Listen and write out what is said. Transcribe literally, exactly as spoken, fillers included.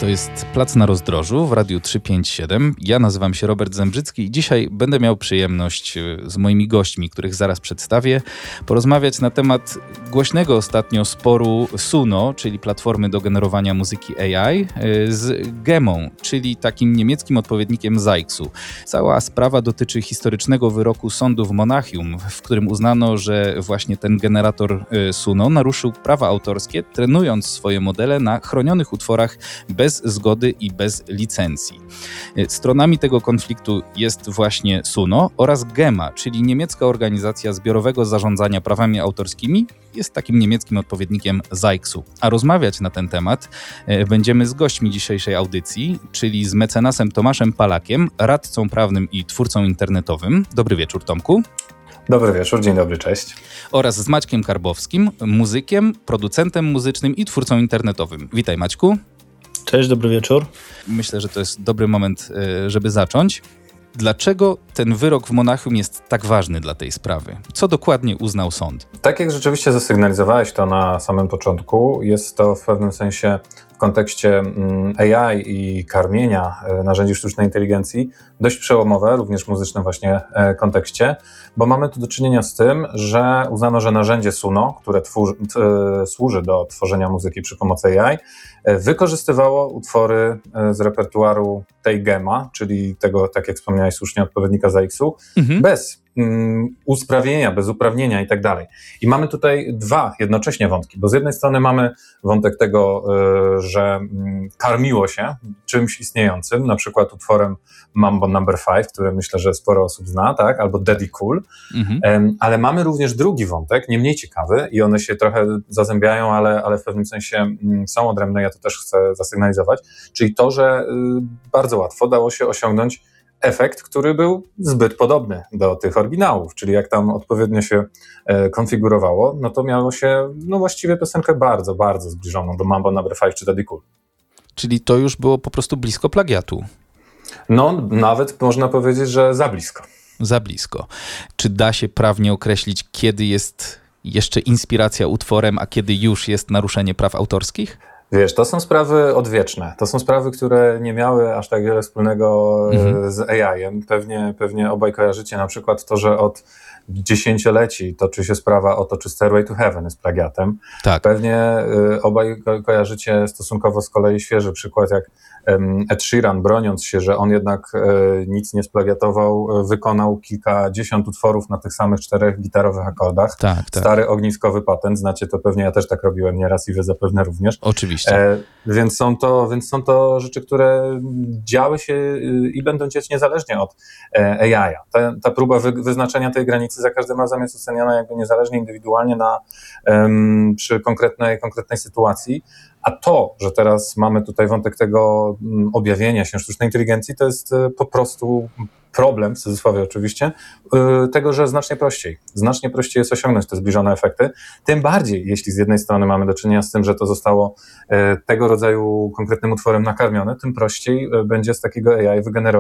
To jest Plac na Rozdrożu w Radiu trzysta pięćdziesiąt siedem. Ja nazywam się Robert Zembrzycki i dzisiaj będę miał przyjemność z moimi gośćmi, których zaraz przedstawię, porozmawiać na temat głośnego ostatnio sporu Suno, czyli platformy do generowania muzyki A I, z Gemą, czyli takim niemieckim odpowiednikiem Zajksu. Cała sprawa dotyczy historycznego wyroku sądu w Monachium, w którym uznano, że właśnie ten generator Suno naruszył prawa autorskie, trenując swoje modele na chronionych utworach bez zgody i bez licencji. Stronami tego konfliktu jest właśnie Suno oraz Gema, czyli niemiecka organizacja zbiorowego zarządzania prawami autorskimi, jest takim niemieckim odpowiednikiem Zajksu. A rozmawiać na ten temat będziemy z gośćmi dzisiejszej audycji, czyli z mecenasem Tomaszem Palakiem, radcą prawnym i twórcą internetowym. Dobry wieczór, Tomku. Dobry wieczór, dzień dobry, cześć. Oraz z Maćkiem Karbowskim, muzykiem, producentem muzycznym i twórcą internetowym. Witaj, Maćku. Cześć, dobry wieczór. Myślę, że to jest dobry moment, żeby zacząć. Dlaczego ten wyrok w Monachium jest tak ważny dla tej sprawy? Co dokładnie uznał sąd? Tak jak rzeczywiście zasygnalizowałeś to na samym początku, jest to w pewnym sensie w kontekście A I i karmienia narzędzi sztucznej inteligencji dość przełomowe, również w muzycznym właśnie kontekście, bo mamy tu do czynienia z tym, że uznano, że narzędzie Suno, które twór, t, służy do tworzenia muzyki przy pomocy A I, wykorzystywało utwory z repertuaru tej Gema, czyli tego, tak jak wspomniałeś słusznie, odpowiednika Zajksu, mhm. bez um, usprawnienia, bez uprawnienia i tak dalej. I mamy tutaj dwa jednocześnie wątki, bo z jednej strony mamy wątek tego, y, że y, karmiło się czymś istniejącym, na przykład utworem Mambo number five, który myślę, że sporo osób zna, tak, albo Daddy Cool, mhm. y, ale mamy również drugi wątek, nie mniej ciekawy i one się trochę zazębiają, ale, ale w pewnym sensie y, są odrębne, ja to też chcę zasygnalizować, czyli to, że y, bardzo łatwo dało się osiągnąć efekt, który był zbyt podobny do tych oryginałów, czyli jak tam odpowiednio się e, konfigurowało, no to miało się no właściwie piosenkę bardzo, bardzo zbliżoną do Mambo number five czy Daddy Cool. Czyli to już było po prostu blisko plagiatu. No, nawet można powiedzieć, że za blisko. Za blisko. Czy da się prawnie określić, kiedy jest jeszcze inspiracja utworem, a kiedy już jest naruszenie praw autorskich? Wiesz, to są sprawy odwieczne. To są sprawy, które nie miały aż tak wiele wspólnego mhm. z A I-em. Pewnie, pewnie obaj kojarzycie na przykład to, że od dziesięcioleci toczy się sprawa o to, czy Stairway to Heaven jest plagiatem. Tak. Pewnie y, obaj ko- kojarzycie stosunkowo z kolei świeży przykład, jak um, Ed Sheeran, broniąc się, że on jednak y, nic nie splagiatował, y, wykonał kilkadziesiąt utworów na tych samych czterech gitarowych akordach. Tak, tak. Stary ogniskowy patent, znacie to pewnie, ja też tak robiłem nieraz i wy zapewne również. Oczywiście. E, więc, są to, więc są to rzeczy, które działy się y, i będą dziać niezależnie od e, A I-a. Ta, ta próba wy, wyznaczenia tej granicy za każdym razem jest oceniana jakby niezależnie, indywidualnie na, um, przy konkretnej, konkretnej sytuacji. A to, że teraz mamy tutaj wątek tego um, objawienia się sztucznej inteligencji, to jest y, po prostu problem, w cudzysłowie oczywiście, y, tego, że znacznie prościej. Znacznie prościej jest osiągnąć te zbliżone efekty. Tym bardziej, jeśli z jednej strony mamy do czynienia z tym, że to zostało y, tego rodzaju konkretnym utworem nakarmione, tym prościej y, będzie z takiego A I wygenerować